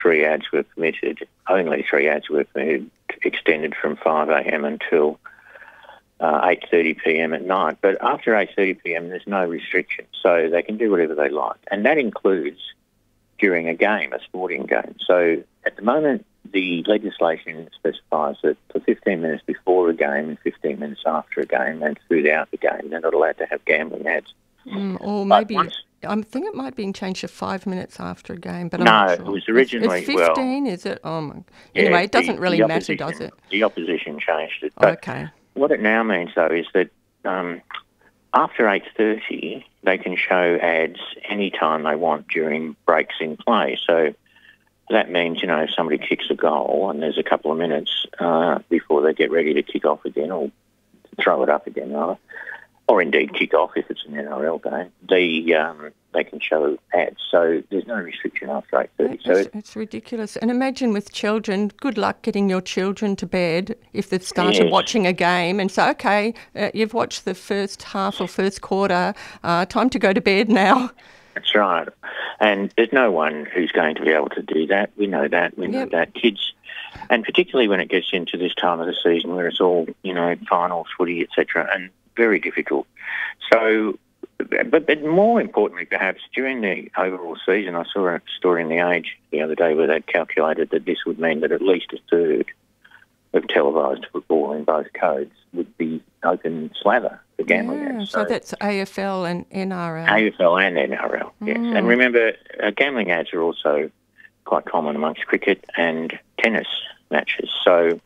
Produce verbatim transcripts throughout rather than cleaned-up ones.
three ads were permitted, only three ads were permitted, extended from five a m until uh, eight thirty p m at night. But after eight thirty p m, there's no restriction, so they can do whatever they like. And that includes during a game, a sporting game. So at the moment, the legislation specifies that for fifteen minutes before a game and fifteen minutes after a game and throughout the game, they're not allowed to have gambling ads. Mm, or maybe, once, I think it might be changed to five minutes after a game, but I'm no, not sure. it was originally, it's, it's fifteen, well, is it? Oh my. Yeah, anyway, it doesn't the, really the matter, does it? The opposition changed it. But okay. What it now means, though, is that um, after eight thirty, they can show ads any time they want during breaks in play. So that means, you know, if somebody kicks a goal and there's a couple of minutes uh, before they get ready to kick off again or throw it up again, rather, or indeed kick off if it's an N R L game, they um, they can show ads. So there's no restriction after eight thirty. It's, so it, it's ridiculous. And imagine with children, good luck getting your children to bed if they've started yes. watching a game and say, okay, uh, you've watched the first half or first quarter, uh, time to go to bed now. That's right. And there's no one who's going to be able to do that. We know that. We know Yep. that. Kids, and particularly when it gets into this time of the season where it's all, you know, finals, footy, et cetera, and very difficult. So, but, but more importantly, perhaps, during the overall season, I saw a story in The Age the other day where they calculated that this would mean that at least a third of televised football in both codes would be open slather for gambling Yeah, ads. so, so that's A F L and N R L. A F L and N R L, yes. Mm. And remember, uh, gambling ads are also quite common amongst cricket and tennis matches. So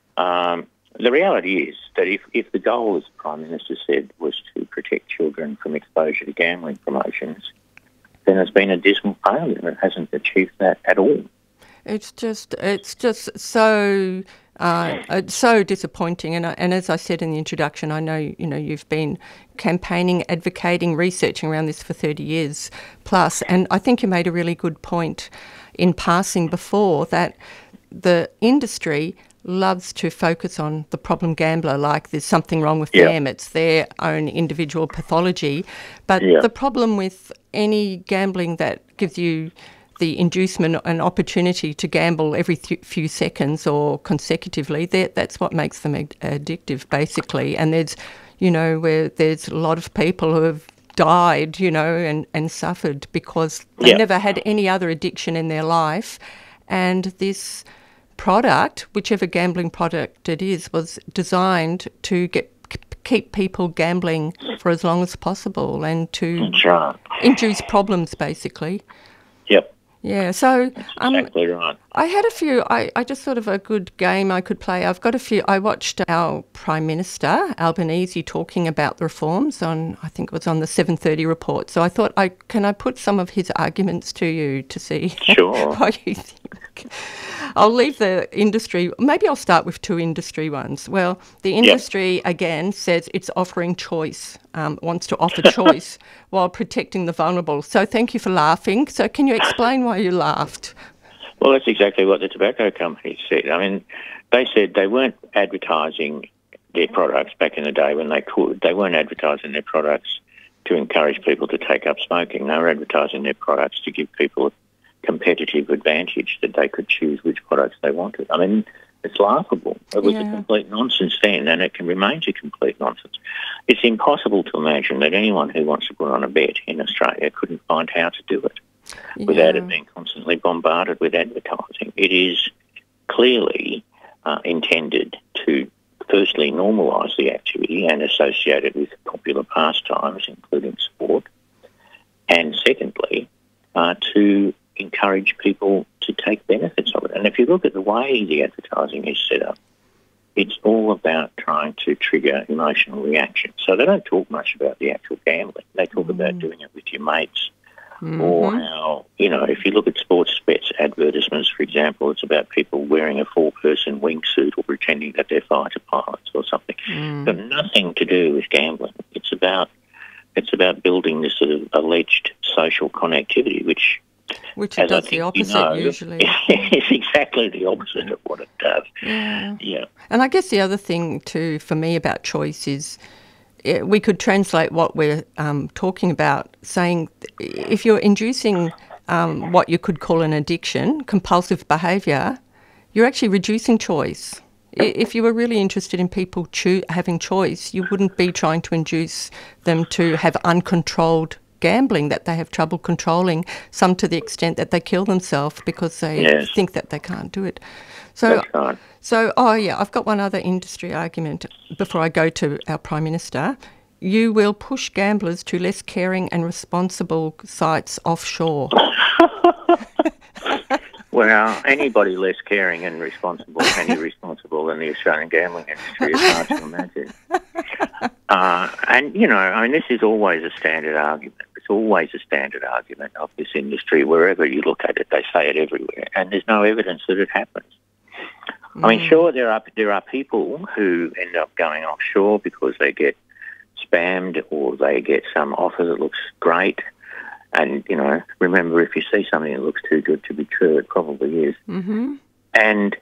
um, the reality is that if, if the goal, as the Prime Minister said, was to protect children from exposure to gambling promotions, then there's been a dismal failure. It hasn't achieved that at all. It's just, it's just so, uh, it's so disappointing. And I, and as I said in the introduction, I know you know you've been campaigning, advocating, researching around this for thirty years plus. And I think you made a really good point in passing before that the industry loves to focus on the problem gambler, like there's something wrong with yeah. them, it's their own individual pathology. But yeah. the problem with any gambling that gives you the inducement and opportunity to gamble every th- few seconds or consecutively, that, that's what makes them ad- addictive, basically. And there's, you know, where there's a lot of people who have died, you know, and, and suffered because they yeah. never had any other addiction in their life. And this product, whichever gambling product it is, was designed to get keep people gambling for as long as possible and to That's right. induce problems, basically. Yep. Yeah, so um, exactly right. I had a few, I, I just thought of a good game I could play. I've got a few, I watched our Prime Minister, Albanese, talking about the reforms on, I think it was on the seven thirty report. So I thought, I can I put some of his arguments to you to see Sure. what you think? I'll leave the industry, maybe I'll start with two industry ones. Well, the industry, yep. again, says it's offering choice, um, wants to offer choice while protecting the vulnerable. So thank you for laughing. So can you explain why you laughed? Well, that's exactly what the tobacco companies said. I mean, they said they weren't advertising their products back in the day when they could. They weren't advertising their products to encourage people to take up smoking. They were advertising their products to give people competitive advantage that they could choose which products they wanted. I mean, it's laughable. It was yeah. a complete nonsense then, and it can remain a complete nonsense. It's impossible to imagine that anyone who wants to put on a bet in Australia couldn't find how to do it yeah. without it being constantly bombarded with advertising. It is clearly uh, intended to firstly normalise the activity and associate it with popular pastimes, including sport, and secondly, uh, to encourage people to take benefits of it. And if you look at the way the advertising is set up, it's all about trying to trigger emotional reaction. So they don't talk much about the actual gambling. They talk mm. about doing it with your mates mm-hmm. or how, you know, if you look at sports bets advertisements, for example, it's about people wearing a four-person wingsuit or pretending that they're fighter pilots or something. Mm. But nothing to do with gambling. It's about it's about building this sort of alleged social connectivity, which Which it does the opposite, you know, usually. It's exactly the opposite of what it does. Yeah. yeah. And I guess the other thing, too, for me about choice is uh, we could translate what we're um, talking about, saying if you're inducing um, what you could call an addiction, compulsive behaviour, you're actually reducing choice. If you were really interested in people cho- having choice, you wouldn't be trying to induce them to have uncontrolled gambling that they have trouble controlling, some to the extent that they kill themselves because they Yes. think that they can't do it. So, That's right. so, oh yeah, I've got one other industry argument before I go to our Prime Minister. You will push gamblers to less caring and responsible sites offshore. Well, anybody less caring and responsible, any responsible than the Australian gambling industry is hard to imagine. Uh, and, you know, I mean, this is always a standard argument. It's always a standard argument of this industry. Wherever you look at it, they say it everywhere. And there's no evidence that it happens. Mm. I mean, sure, there are there are people who end up going offshore because they get spammed or they get some offer that looks great. And, you know, remember, if you see something that looks too good to be true, it probably is. Mm-hmm. And,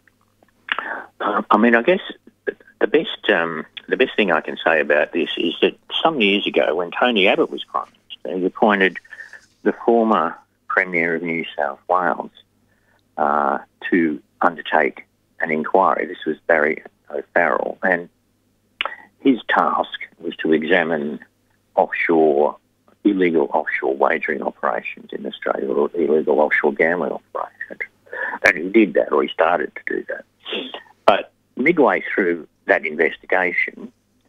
uh, I mean, I guess the best um, the best thing I can say about this is that some years ago, when Tony Abbott was Prime Minister, he appointed the former Premier of New South Wales uh, to undertake an inquiry. This was Barry O'Farrell. And his task was to examine offshore illegal offshore wagering operations in Australia, or illegal offshore gambling operations. And he did that, or he started to do that. But midway through that investigation,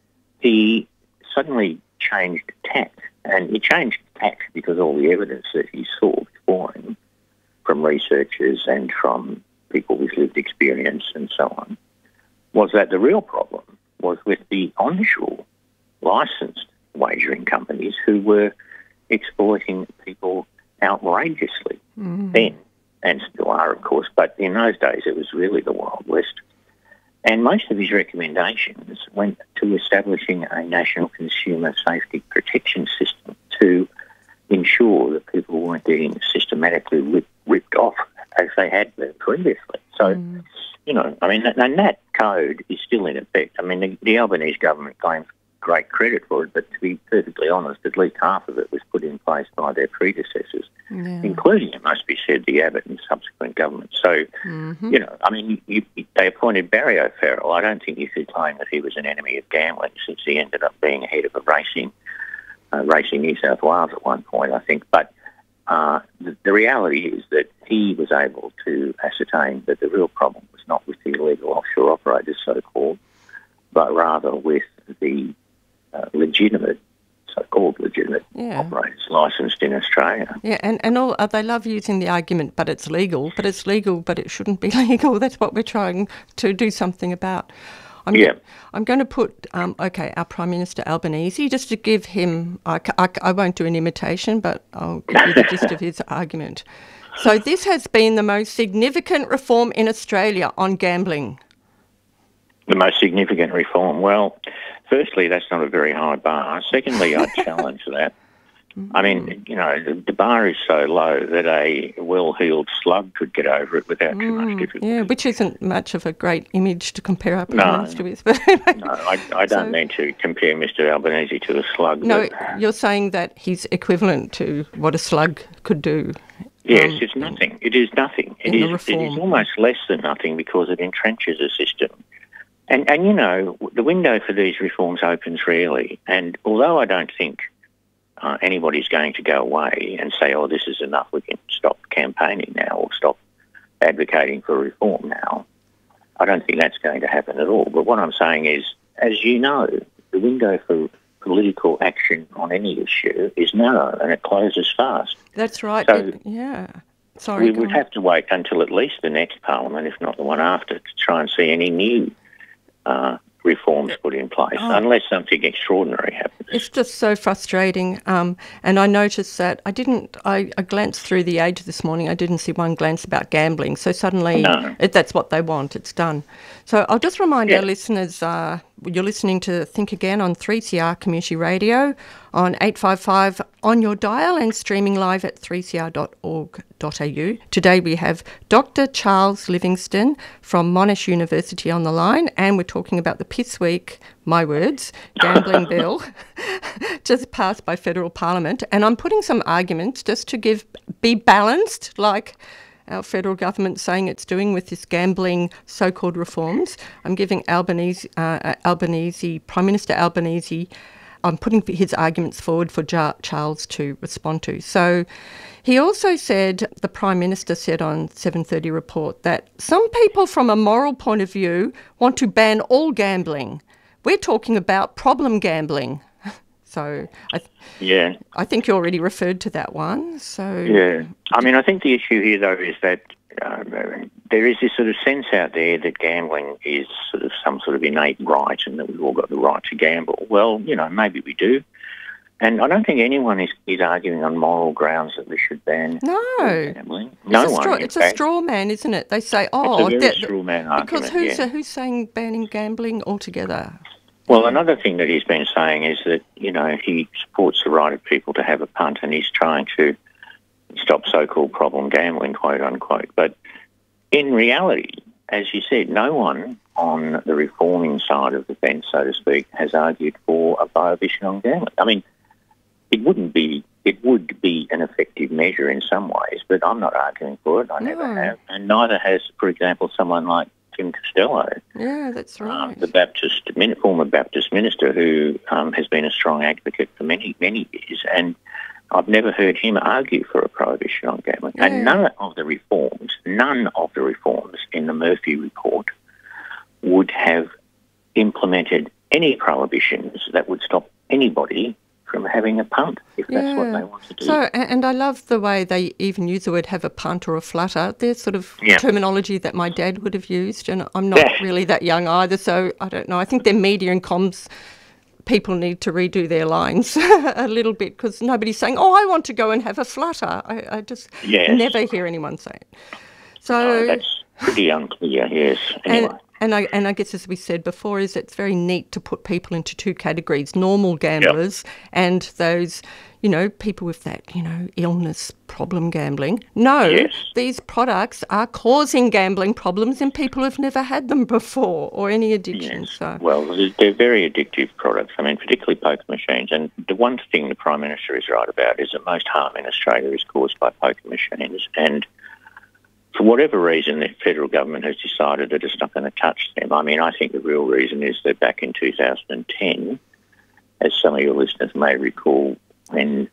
he suddenly changed tack. And he changed tack because all the evidence that he saw before him from researchers and from people with lived experience and so on was that the real problem was with the onshore licensed wagering companies who were exploiting people outrageously mm. then, and still are, of course, but in those days it was really the Wild West. And most of his recommendations went to establishing a national consumer safety protection system to ensure that people weren't getting systematically rip, ripped off as they had been previously. So, mm. you know, I mean, and that code is still in effect. I mean, the, the Albanese government claims great credit for it, but to be perfectly honest, at least half of it was put in place by their predecessors, yeah. including, it must be said, the Abbott and subsequent governments. So, mm-hmm. you know, I mean, you, you, they appointed Barry O'Farrell. I don't think you could claim that he was an enemy of gambling, since he ended up being head of a racing, uh, Racing New South Wales at one point, I think. But uh, the, the reality is that he was able to ascertain that the real problem was not with the illegal offshore operators, so-called, but rather with the Uh, legitimate, so-called legitimate yeah. operators licensed in Australia. Yeah, and, and all uh, they love using the argument, but it's legal, but it's legal, but it shouldn't be legal. That's what we're trying to do something about. I'm yeah. Go- I'm going to put, um, okay, our Prime Minister Albanese, just to give him, I, I, I won't do an imitation, but I'll give you the gist of his argument. So this has been the most significant reform in Australia on gambling. The most significant reform? Well, firstly, that's not a very high bar. Secondly, I'd challenge that. I mean, you know, the, the bar is so low that a well-heeled slug could get over it without too much difficulty. Yeah, which isn't much of a great image to compare our Prime no, Minister with. no, I, I don't so, mean to compare Mister Albanese to a slug. No, but, you're saying that he's equivalent to what a slug could do. Yes, um, it's nothing. It is nothing. It is, it is almost less than nothing because it entrenches a system. And, and, you know, the window for these reforms opens rarely. And although I don't think uh, anybody's going to go away and say, oh, this is enough, we can stop campaigning now or stop advocating for reform now, I don't think that's going to happen at all. But what I'm saying is, as you know, the window for political action on any issue is narrow and it closes fast. That's right. So it, yeah. Sorry. We would on. have to wait until at least the next parliament, if not the one after, to try and see any new Uh, reforms put in place, oh. unless something extraordinary happens. It's just so frustrating. Um, and I noticed that I didn't, I, I glanced through the Age this morning, I didn't see one glance about gambling. So suddenly, no. it, that's what they want, it's done. So I'll just remind yeah. our listeners uh, You're listening to Think Again on three C R Community Radio on eight five five on your dial and streaming live at three c r dot org dot a u. Today we have Doctor Charles Livingstone from Monash University on the line, and we're talking about the piss week, my words, gambling bill just passed by federal parliament. And I'm putting some arguments just to give be balanced, like our federal government saying it's doing with this gambling so-called reforms. I'm giving Albanese, uh, Albanese, Prime Minister Albanese, I'm putting his arguments forward for Jar- Charles to respond to. So he also said, the Prime Minister said on seven thirty Report, that some people from a moral point of view want to ban all gambling. We're talking about problem gambling. So I, th- yeah. I think you already referred to that one. So yeah, I mean, I think the issue here, though, is that uh, there is this sort of sense out there that gambling is sort of some sort of innate right and that we've all got the right to gamble. Well, you know, maybe we do. And I don't think anyone is, is arguing on moral grounds that we should ban no. gambling. No it's a straw, one. It's fact. a straw man, isn't it? They say, oh, it's a very that, straw man because argument, who's, yeah. uh, who's saying banning gambling altogether? Well, another thing that he's been saying is that, you know, he supports the right of people to have a punt and he's trying to stop so-called problem gambling, quote unquote. But in reality, as you said, no one on the reforming side of the fence, so to speak, has argued for a prohibition on gambling. I mean, it wouldn't be, it would be an effective measure in some ways, but I'm not arguing for it. I No. never have. And neither has, for example, someone like Tim Costello, Yeah, that's right. um, the Baptist, former Baptist minister, who um, has been a strong advocate for many, many years, and I've never heard him argue for a prohibition on gambling. Yeah. And none of the reforms, none of the reforms in the Murphy report would have implemented any prohibitions that would stop anybody from having a punt, if that's yeah. what they want to do. So, and I love the way they even use the word have a punt or a flutter. They're sort of Yeah. terminology that my dad would have used, and I'm not Yeah. really that young either, so I don't know. I think their media and comms people need to redo their lines a little bit, because nobody's saying, oh, I want to go and have a flutter. I, I just Yes. never hear anyone say it. So Oh, that's pretty unclear, yes. Anyway. And, and I and I guess, as we said before, is it's very neat to put people into two categories: normal gamblers Yep. and those, you know, people with that, you know, illness, problem gambling. No, Yes. these products are causing gambling problems in people who've never had them before or any addiction. Yes. So Well, they're- they're very addictive products. I mean, particularly poker machines. And the one thing the Prime Minister is right about is that most harm in Australia is caused by poker machines. And for whatever reason, the federal government has decided that it's not going to touch them. I mean, I think the real reason is that back in two thousand ten, as some of your listeners may recall, when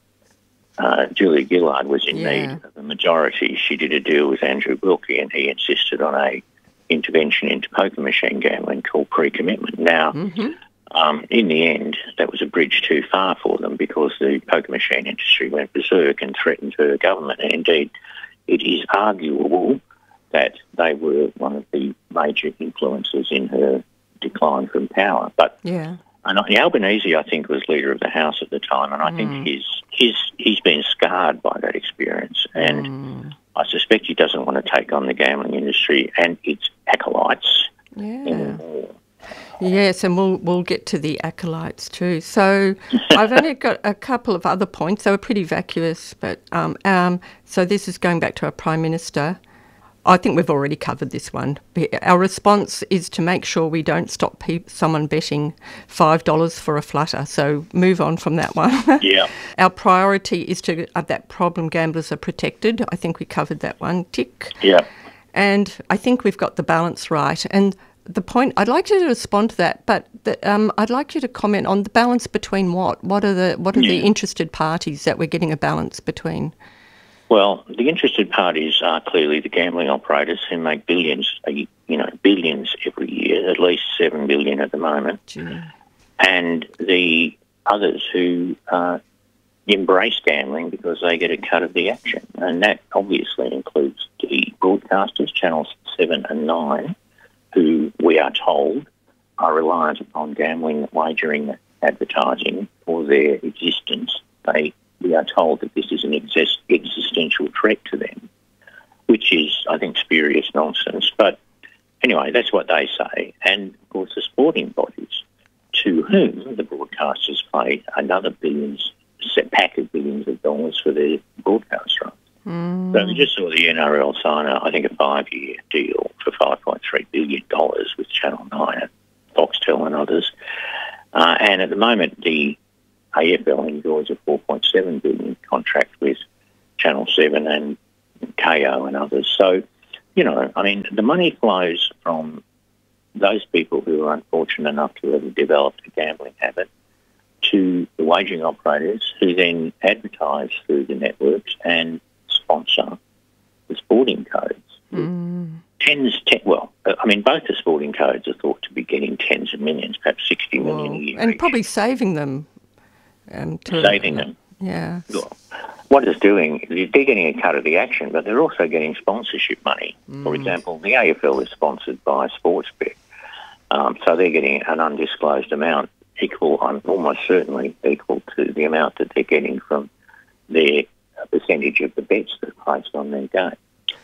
uh, Julia Gillard was in Yeah. need of a majority, she did a deal with Andrew Wilkie and he insisted on a intervention into poker machine gambling called pre-commitment. Now, mm-hmm. um, in the end, that was a bridge too far for them because the poker machine industry went berserk and threatened her government. And indeed, it is arguable that they were one of the major influences in her decline from power. But yeah, and Albanese, I think, was leader of the House at the time, and I Mm. think he's he's he's been scarred by that experience, and Mm. I suspect he doesn't want to take on the gambling industry and its acolytes yeah. anymore. Yes, and we'll we'll get to the acolytes too. So I've only got a couple of other points. They were pretty vacuous, but um, um, so this is going back to our Prime Minister. I think we've already covered this one. Our response is to make sure we don't stop pe- someone betting five dollars for a flutter. So move on from that one. Yeah. Our priority is to uh, that problem gamblers are protected. I think we covered that one. Tick. Yeah. And I think we've got the balance right. And the point, I'd like you to respond to that, but the, um, I'd like you to comment on the balance between what? What are the what are the Yeah. interested parties that we're getting a balance between? Well, the interested parties are clearly the gambling operators who make billions, you know, billions every year, at least seven billion at the moment, Gee. and the others who uh, embrace gambling because they get a cut of the action, and that obviously includes the broadcasters, channels seven and nine, who we are told are reliant upon gambling, wagering, advertising for their existence. They We are told that this is an exist- existential threat to them, which is, I think, spurious nonsense. But anyway, that's what they say. And, of course, the sporting bodies to whom the broadcasters pay another billions, set pack of billions of dollars for their broadcast rights. Mm. So we just saw the N R L sign, a, I think, a five-year deal for five point three billion dollars with Channel nine and Foxtel and others. Uh, and at the moment, the A F L enjoys a four point seven billion dollars contract with Channel seven and K O and others. So, you know, I mean, the money flows from those people who are unfortunate enough to have developed a gambling habit to the wagering operators who then advertise through the networks and sponsor the sporting codes. Mm. Tens, ten, well, I mean, both the sporting codes are thought to be getting tens of millions, perhaps sixty million Well, a year. and each. probably saving them. Um, to, Saving them. Yeah. Sure. What it's doing, they're getting a cut of the action, but they're also getting sponsorship money. Mm. For example, the A F L is sponsored by Sportsbet, um, so they're getting an undisclosed amount equal, almost certainly equal to the amount that they're getting from their percentage of the bets that are placed on their game.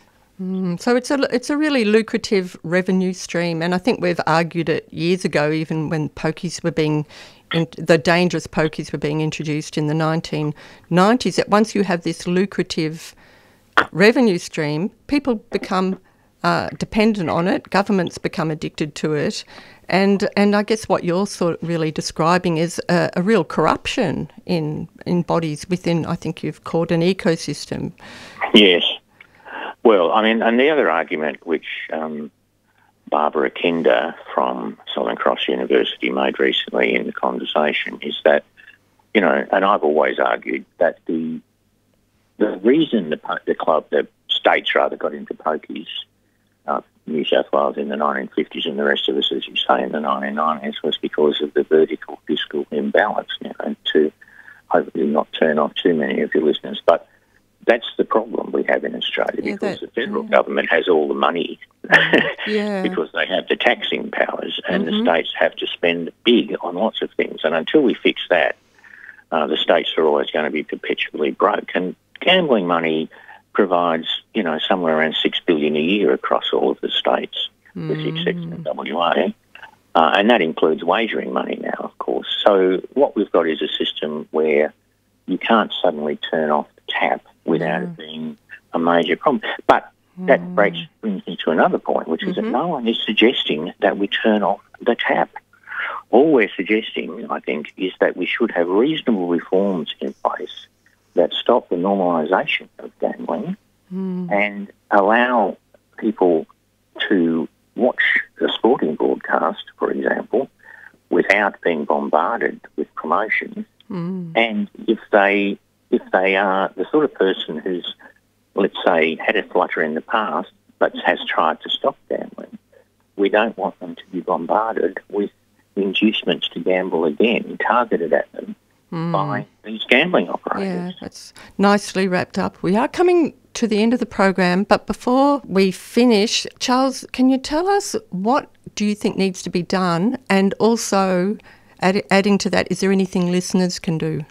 Mm, so it's a it's a really lucrative revenue stream, and I think we've argued it years ago, even when pokies were being, in, the dangerous pokies were being introduced in the nineteen nineties. That once you have this lucrative revenue stream, people become uh, dependent on it. Governments become addicted to it, and and I guess what you're sort of really describing is a, a real corruption in in bodies within. I think you've called an ecosystem. Yes. Well, I mean, and the other argument which um, Barbara Kinder from Southern Cross University made recently in the conversation is that, you know, and I've always argued that the the reason the, the club, the states rather, got into pokies, uh, New South Wales in the nineteen fifties and the rest of us, as you say, in the nineteen nineties, was because of the vertical fiscal imbalance, you know, to hopefully not turn off too many of your listeners, but that's the problem we have in Australia, yeah, because that, the federal yeah. government has all the money yeah. because they have the taxing powers, and mm-hmm. the states have to spend big on lots of things. And until we fix that, uh, the states are always going to be perpetually broke. And gambling money provides, you know, somewhere around six billion dollars a year across all of the states, mm. with the exception of W A. Uh, and that includes wagering money now, of course. So what we've got is a system where you can't suddenly turn off the tap without mm. it being a major problem. But that mm. breaks, brings me to another point, which is mm-hmm. that no one is suggesting that we turn off the tap. All we're suggesting, I think, is that we should have reasonable reforms in place that stop the normalisation of gambling mm. and allow people to watch a sporting broadcast, for example, without being bombarded with promotions. Mm. And if they if they are the sort of person who's, let's say, had a flutter in the past but has tried to stop gambling, we don't want them to be bombarded with inducements to gamble again targeted at them mm. by these gambling operators. Yeah, that's nicely wrapped up. We are coming to the end of the program, but before we finish, Charles, can you tell us what do you think needs to be done, and also add, adding to that, is there anything listeners can do?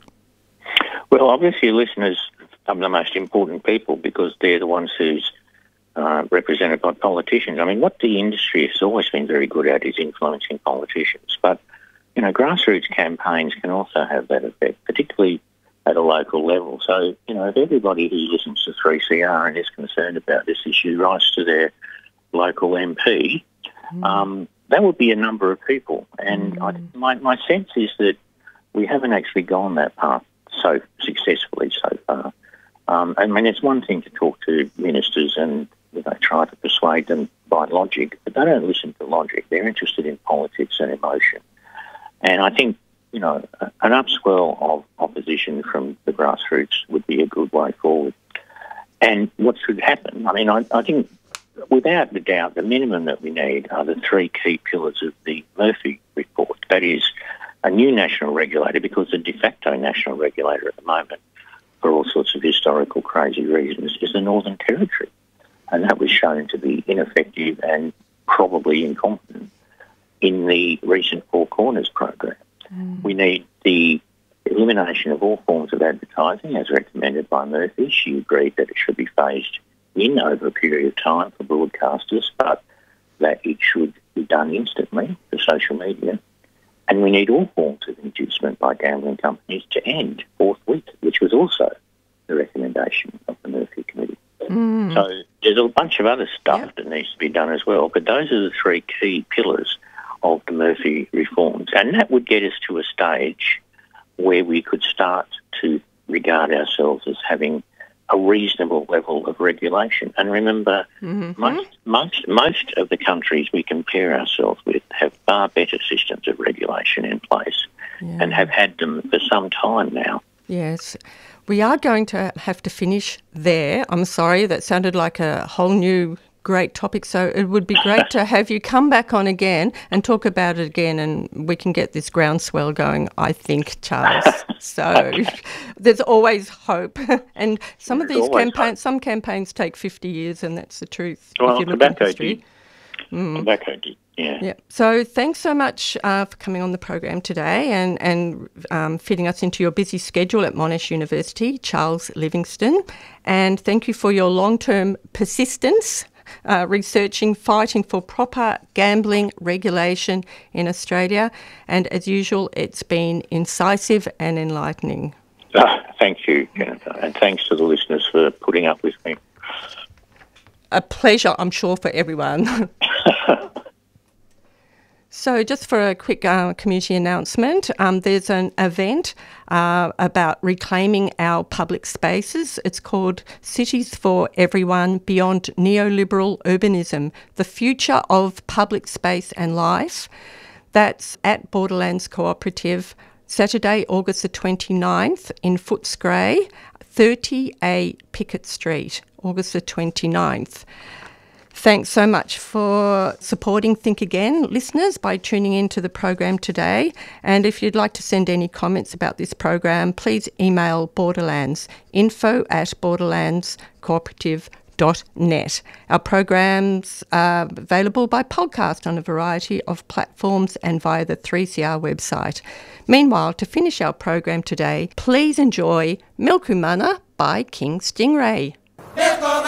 Well, obviously listeners are the most important people because they're the ones who's uh, represented by politicians. I mean, what the industry has always been very good at is influencing politicians, but, you know, grassroots campaigns can also have that effect, particularly at a local level. So, you know, if everybody who listens to three C R and is concerned about this issue writes to their local M P, mm. um, that would be a number of people. And mm. I, my, my sense is that we haven't actually gone that path so successfully so far. Um, I mean, it's one thing to talk to ministers and, you know, try to persuade them by logic, but they don't listen to logic. They're interested in politics and emotion. And I think, you know, an upswell of opposition from the grassroots would be a good way forward. And what should happen? I mean, I, I think, without a doubt, the minimum that we need are the three key pillars of the Murphy report. That is, a new national regulator, because the de facto national regulator at the moment, for all sorts of historical crazy reasons, is the Northern Territory. And that was shown to be ineffective and probably incompetent in the recent Four Corners program. Mm. We need the elimination of all forms of advertising, as recommended by Murphy. She agreed that it should be phased in over a period of time for broadcasters, but that it should be done instantly for social media. And we need all forms of inducement by gambling companies to end forthwith, which was also the recommendation of the Murphy Committee. Mm. So there's a bunch of other stuff Yep. that needs to be done as well, but those are the three key pillars of the Murphy reforms. And that would get us to a stage where we could start to regard ourselves as having a reasonable level of regulation. And remember, Mm-hmm. most, most, most of the countries we compare ourselves with have far better systems of regulation in place Yeah. and have had them for some time now. Yes. We are going to have to finish there. I'm sorry, that sounded like a whole new great topic. So it would be great to have you come back on again and talk about it again, and we can get this groundswell going, I think, Charles. So there's always hope. And some of There's these always campaigns, some campaigns take fifty years, and that's the truth. Well, if you look at tobacco history. did. Tobacco did, yeah. Yeah. So thanks so much uh, for coming on the program today and, and um, fitting us into your busy schedule at Monash University, Charles Livingstone. And thank you for your long-term persistence, uh, researching, fighting for proper gambling regulation in Australia. And as usual, it's been incisive and enlightening. Ah, thank you, Jennifer, and thanks to the listeners for putting up with me. A pleasure, I'm sure, for everyone. So just for a quick uh, community announcement, um, there's an event uh, about reclaiming our public spaces. It's called Cities for Everyone Beyond Neoliberal Urbanism, the Future of Public Space and Life. That's at Borderlands Cooperative, Saturday, August the twenty-ninth in Footscray, thirty A Pickett Street, August the twenty-ninth. Thanks so much for supporting Think Again, listeners, by tuning into the program today. And if you'd like to send any comments about this program, please email Borderlands, info at borderlands cooperative dot net. Our programs are available by podcast on a variety of platforms and via the three C R website. Meanwhile, to finish our program today, please enjoy Milkumana by King Stingray.